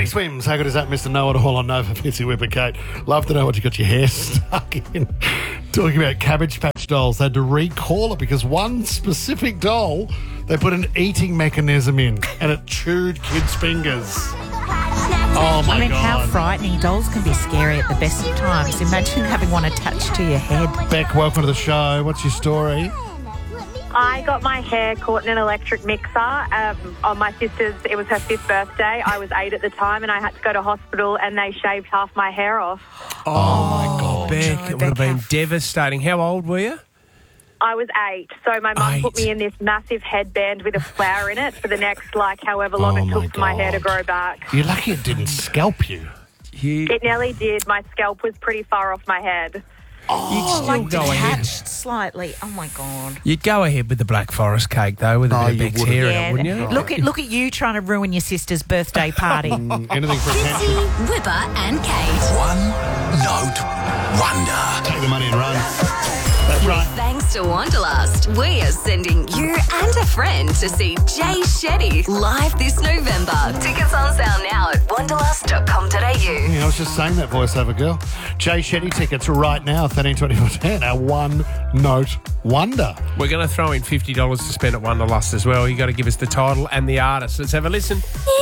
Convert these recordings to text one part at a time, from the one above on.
Betty Swims, how good is that, Mr. Know-It-All on Nova, Fitzy Whipper Kate? Love to know what you got your hair stuck in. Talking about Cabbage Patch dolls, they had to recall it because one specific doll, they put an eating mechanism in and it chewed kids' fingers. Oh, my God. How frightening. Dolls can be scary at the best of times. Imagine having one attached to your head. Beck, welcome to the show. What's your story? I got my hair caught in an electric mixer on my sister's. It was her 5th birthday. I was 8 at the time, and I had to go to hospital, and they shaved half my hair off. Oh my God, Beck, no, it would have been Beck. devastating. How old were you? I was 8, so my mum put 8. me in this massive headband with a flower in it for the next, however long it took for my hair to grow back. You're lucky it didn't scalp you. It nearly did. My scalp was pretty far off my head. You'd still Like go ahead. detached slightly. Oh, my God. You'd go ahead with the Black Forest cake, though, with a bit of you Beck's wouldn't. hair in it, wouldn't you? Look at you trying to ruin your sister's birthday party. Anything for Fitzy, attention. Whipper and Kate. One note wonder. Take the money and run. That's right. Thanks to Wanderlust, we are sending you and a friend to see Jay Shetty live this November. Tickets on sale now at wanderlust.com.au. Yeah, I was just saying that voiceover girl. Jay Shetty tickets right now, 13/24/10. Our one note wonder. We're going to throw in $50 to spend at Wanderlust as well. You got to give us the title and the artist. Let's have a listen.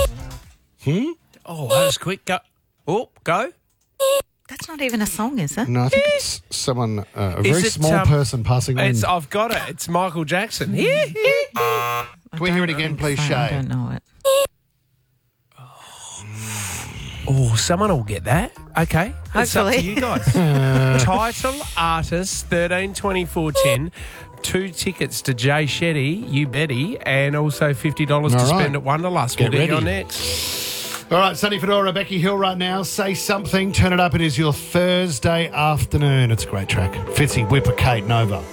Oh, that was quick. Go. Oh, go. That's not even a song, is it? No, I think it's someone, a Is very it, small person passing in. I've got it. It's Michael Jackson. Can we hear it again, please, I Shay? don't know it. Oh, someone will get that. Okay. That's up to Hopefully. you guys. Title, artist, 13/24/10. 2 tickets to Jay Shetty, you Betty, and also $50 to All right. spend at Wanderlust. We'll Get get you ready. on next. All right, Sunny Fedora, Becky Hill right now. Say something, turn it up. It is your Thursday afternoon. It's a great track. Fitzy, Whipper, Kate, Nova.